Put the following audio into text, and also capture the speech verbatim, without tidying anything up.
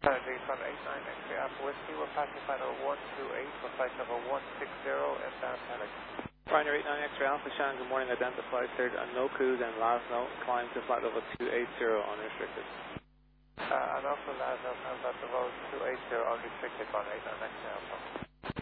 Saturday from eight nine X-ray Alpha Whiskey, we're passing final one two eight for flight number one six zero inbound Panic. Ryanair eight nine X-ray Alpha, Sean, good morning, identified third on no cruise and last note, climb to flight level two eight zero unrestricted. Uh, and also last note, comes at the road two eight zero unrestricted on eight nine X-ray Alpha.